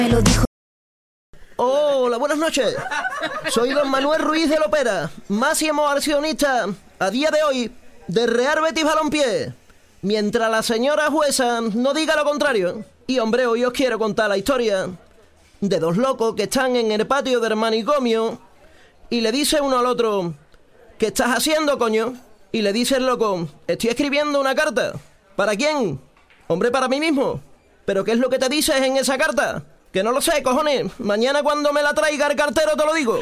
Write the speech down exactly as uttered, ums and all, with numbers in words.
Me lo dijo. Hola, buenas noches. Soy don Manuel Ruiz de Lopera, máximo accionista a día de hoy de Real Betis Balompié. Mientras la señora jueza no diga lo contrario. Y hombre, hoy os quiero contar la historia de dos locos que están en el patio del manicomio y le dice uno al otro: ¿qué estás haciendo, coño? Y le dice el loco: estoy escribiendo una carta. ¿Para quién? Hombre, para mí mismo. ¿Pero qué es lo que te dices en esa carta? Que no lo sé, cojones. Mañana cuando me la traiga el cartero te lo digo.